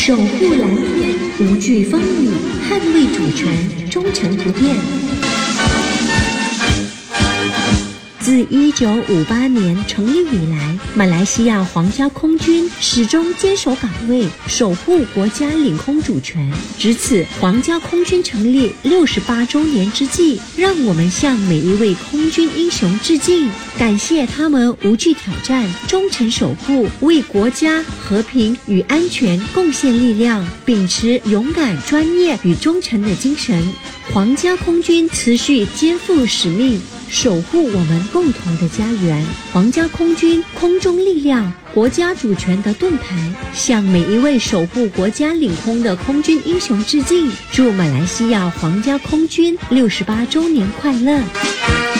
守护蓝天，无惧风雨，捍卫主权，忠诚不变。自1958年成立以来，马来西亚皇家空军始终坚守岗位，守护国家领空主权。值此皇家空军成立68周年之际，让我们向每一位空军英雄致敬，感谢他们无惧挑战、忠诚守护，为国家和平与安全贡献力量，秉持勇敢、专业与忠诚的精神。皇家空军持续肩负使命，守护我们共同的家园。皇家空军空中力量，国家主权的盾牌，向每一位守护国家领空的空军英雄致敬，祝马来西亚皇家空军68周年快乐。